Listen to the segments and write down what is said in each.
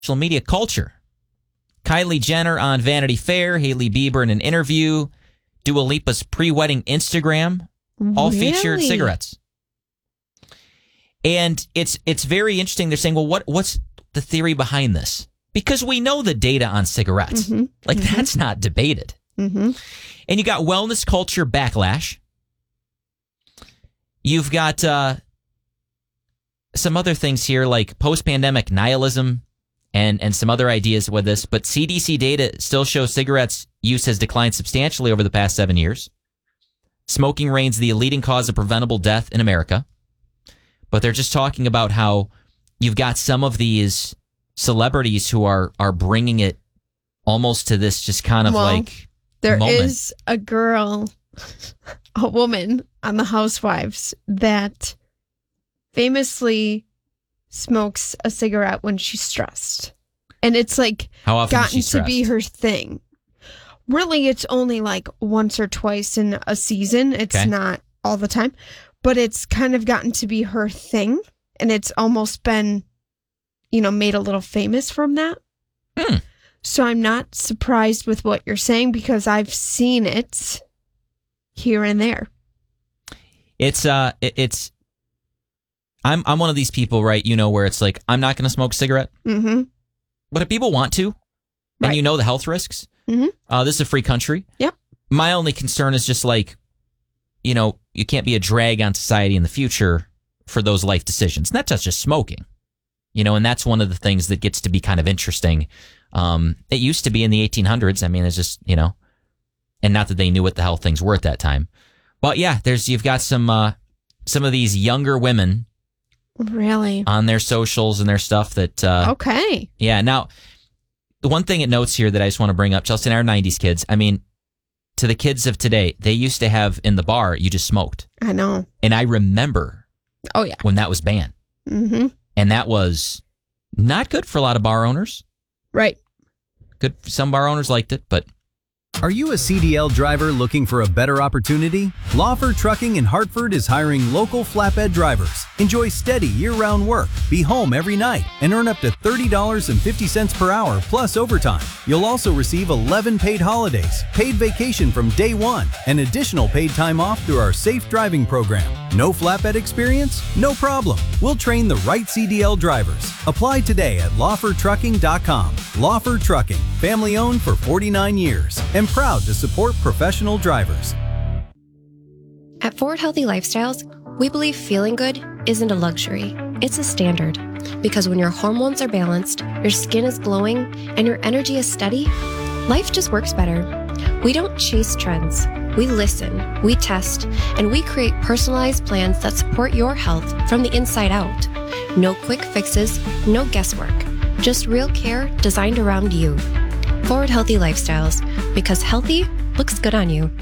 social media culture. Kylie Jenner on Vanity Fair, Hailey Bieber in an interview, Dua Lipa's pre-wedding Instagram, all featured cigarettes. And it's very interesting. They're saying, well, what's the theory behind this? Because we know the data on cigarettes. That's not debated. And you got wellness culture backlash. You've got some other things here like post-pandemic nihilism and some other ideas with this. But CDC data still shows cigarettes use has declined substantially over the past 7 years. Smoking remains the leading cause of preventable death in America. But they're just talking about how you've got some of these celebrities who are bringing it almost to this just kind of like there moment. Is a girl, a woman on the Housewives that famously smokes a cigarette when she's stressed. And it's like how often gotten to be her thing. Really, it's only like once or twice in a season. It's not all the time. But it's kind of gotten to be her thing. And it's almost been, made a little famous from that. So I'm not surprised with what you're saying because I've seen it here and there. I'm one of these people, right? Where it's like, I'm not going to smoke a cigarette. But if people want to, and the health risks, this is a free country. Yep. My only concern is just like, you can't be a drag on society in the future for those life decisions. And that's just smoking, and that's one of the things that gets to be kind of interesting. It used to be in the 1800s. I mean, it's just, and not that they knew what the hell things were at that time. But yeah, you've got some of these younger women really on their socials and their stuff that, okay. Yeah. Now, the one thing it notes here that I just want to bring up, Chelsea and I are 90s kids. I mean, to the kids of today, they used to have in the bar, you just smoked. I know. And I remember when that was banned. And that was not good for a lot of bar owners. Right. Good. Some bar owners liked it, but... Are you a CDL driver looking for a better opportunity? Lawford Trucking in Hartford is hiring local flatbed drivers. Enjoy steady year-round work, be home every night, and earn up to $30.50 per hour plus overtime. You'll also receive 11 paid holidays, paid vacation from day one, and additional paid time off through our safe driving program. No flatbed experience? No problem. We'll train the right CDL drivers. Apply today at lawfordtrucking.com. Lawford Trucking, family owned for 49 years, and proud to support professional drivers. At Forward Healthy Lifestyles, we believe feeling good isn't a luxury, it's a standard. Because when your hormones are balanced, your skin is glowing, and your energy is steady, life just works better. We don't chase trends. We listen, we test, and we create personalized plans that support your health from the inside out. No quick fixes, no guesswork. Just real care designed around you. Forward Healthy Lifestyles, because healthy looks good on you.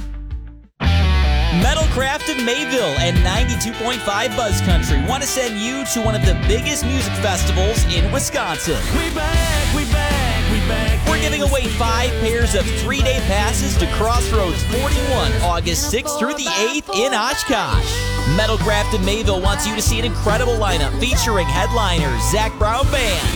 Metalcraft of Mayville and 92.5 Buzz Country want to send you to one of the biggest music festivals in Wisconsin. We back, we back, we back. We're giving away 5 pairs of 3-day passes to Crossroads 41, August 6th through the 8th in Oshkosh. Metalcraft of Mayville wants you to see an incredible lineup featuring headliners Zach Brown Band,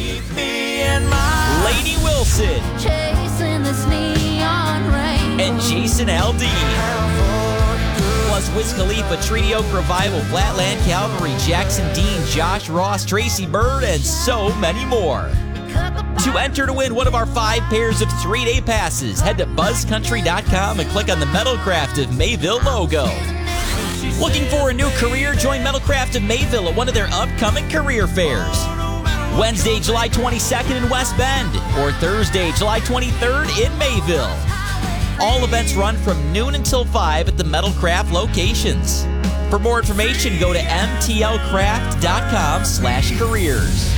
Lainey Wilson, Chasing this neon rain. and Jason Aldean. Plus Wiz Khalifa, Treaty Oak Revival, Flatland Calvary, Jackson Dean, Josh Ross, Tracy Bird, and so many more. To enter to win one of our 5 pairs of 3-day passes, head to buzzcountry.com and click on the Metalcraft of Mayville logo. Looking for a new career? Join Metalcraft of Mayville at one of their upcoming career fairs. Wednesday, July 22nd in West Bend, or Thursday, July 23rd in Mayville. All events run from noon until 5 at the Metalcraft locations. For more information, go to mtlcraft.com/careers.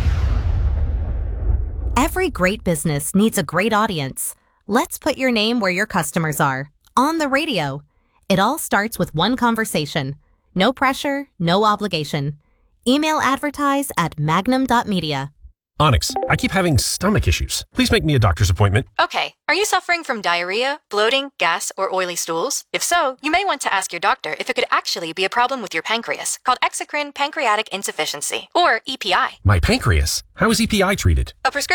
Every great business needs a great audience. Let's put your name where your customers are. On the radio. It all starts with one conversation. No pressure, no obligation. Email advertise at magnum.media. Onyx, I keep having stomach issues. Please make me a doctor's appointment. Okay, are you suffering from diarrhea, bloating, gas, or oily stools? If so, you may want to ask your doctor if it could actually be a problem with your pancreas, called exocrine pancreatic insufficiency, or EPI. My pancreas? How is EPI treated? A prescription